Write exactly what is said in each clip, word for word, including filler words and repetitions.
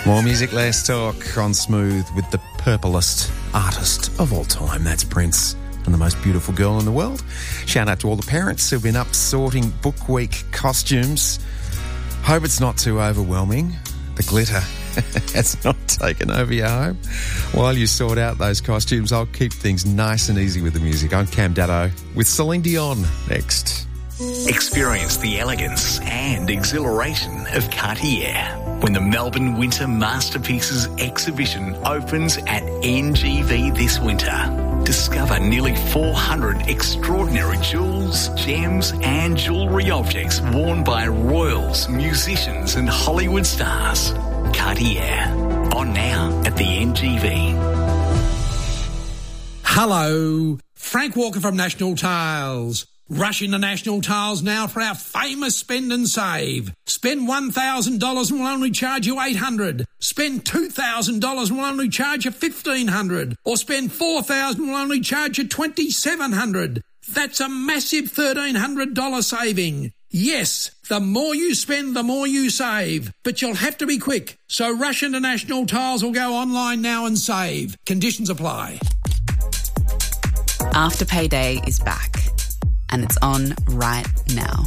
More music, less talk on Smooth with the purplest artist of all time. That's Prince and the most beautiful girl in the world. Shout out to all the parents who've been up sorting Book Week costumes. Hope it's not too overwhelming. The glitter has not taken over your home. While you sort out those costumes, I'll keep things nice and easy with the music. I'm Cam Daddo with Celine Dion next. Experience the elegance and exhilaration of Cartier when the Melbourne Winter Masterpieces exhibition opens at N G V this winter. Discover nearly four hundred extraordinary jewels, gems and jewellery objects worn by royals, musicians and Hollywood stars. Cartier, on now at the N G V. Hello, Frank Walker from National Tiles. Rush into National Tiles now for our famous spend and save. Spend one thousand dollars and we'll only charge you eight hundred dollars. Spend two thousand dollars and we'll only charge you fifteen hundred dollars. Or spend four thousand dollars and we'll only charge you twenty-seven hundred dollars. That's a massive thirteen hundred dollars saving. Yes, the more you spend, the more you save. But you'll have to be quick. So rush into National Tiles or go online now and save. Conditions apply. Afterpay Day is back. And it's on right now.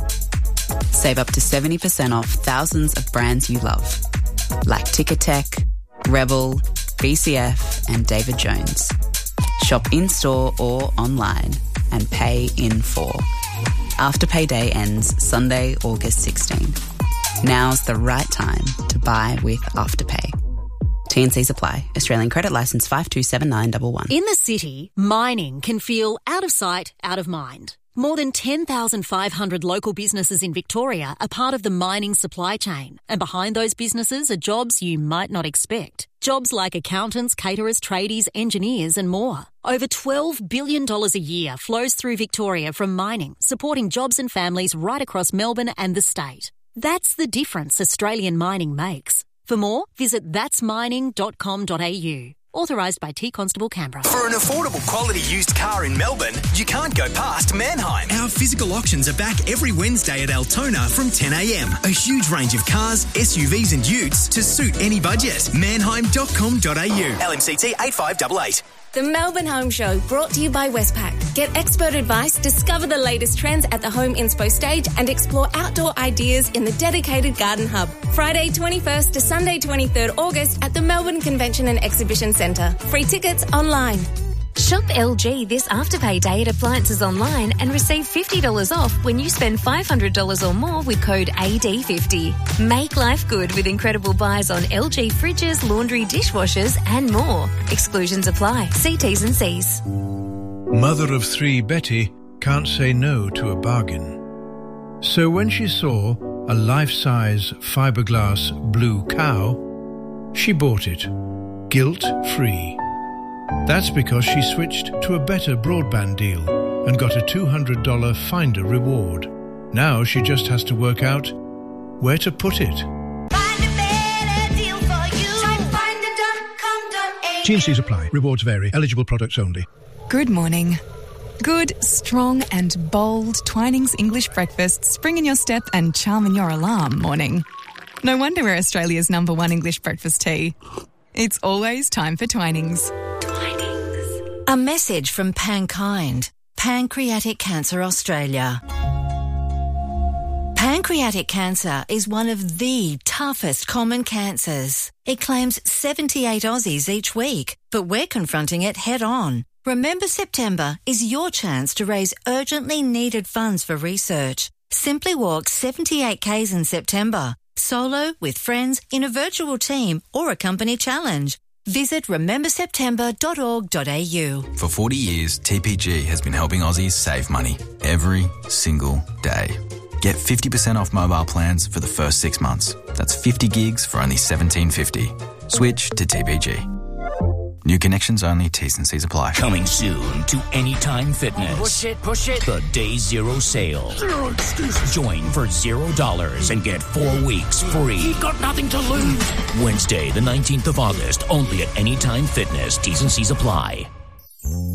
Save up to seventy percent off thousands of brands you love, like Ticketek, Rebel, B C F and David Jones. Shop in-store or online and pay in full. Afterpay Day ends Sunday, August sixteenth. Now's the right time to buy with Afterpay. T and Cs apply. Australian credit licence five two seven nine one one. In the city, mining can feel out of sight, out of mind. More than ten thousand five hundred local businesses in Victoria are part of the mining supply chain. And behind those businesses are jobs you might not expect. Jobs like accountants, caterers, tradies, engineers and more. Over twelve billion dollars a year flows through Victoria from mining, supporting jobs and families right across Melbourne and the state. That's the difference Australian mining makes. For more, visit thats mining dot com dot a u. Authorised by T Constable Canberra. For an affordable quality used car in Melbourne, you can't go past Manheim. Our physical auctions are back every Wednesday at Altona from ten a m. A huge range of cars, S U Vs and utes to suit any budget. manheim dot com dot a u. L M C T eight five eight eight. The Melbourne Home Show, brought to you by Westpac. Get expert advice, discover the latest trends at the Home Inspo stage and explore outdoor ideas in the dedicated Garden Hub. Friday twenty-first to Sunday twenty-third August at the Melbourne Convention and Exhibition Centre. Free tickets online. Shop L G this Afterpay Day at Appliances Online and receive fifty dollars off when you spend five hundred dollars or more with code A D fifty. Make life good with incredible buys on L G fridges, laundry, dishwashers and more. Exclusions apply. See T's and C's. Mother of three Betty can't say no to a bargain. So when she saw a life-size fiberglass blue cow, she bought it, guilt-free. That's because she switched to a better broadband deal and got a two hundred dollars Finder reward. Now she just has to work out where to put it. T and C's apply. Rewards vary. Eligible products only. Good morning. Good, strong and bold Twinings English breakfast spring in your step and charm in your alarm morning. No wonder we're Australia's number one English breakfast tea. It's always time for Twinings. Twinings. A message from Pankind, Pancreatic Cancer Australia. Pancreatic cancer is one of the toughest common cancers. It claims seventy-eight Aussies each week, but we're confronting it head on. Remember September is your chance to raise urgently needed funds for research. Simply walk seventy-eight kays in September, solo, with friends, in a virtual team or a company challenge. Visit remember september dot org dot a u. For forty years, T P G has been helping Aussies save money every single day. Get fifty percent off mobile plans for the first six months. That's fifty gigs for only seventeen fifty. Switch to T P G. New connections only, T's and C's apply. Coming soon to Anytime Fitness. Push it, push it. The Day Zero Sale. Zero excuses. Join for zero dollars and get four weeks free. You've got nothing to lose. Wednesday, the nineteenth of August, only at Anytime Fitness. T's and C's apply.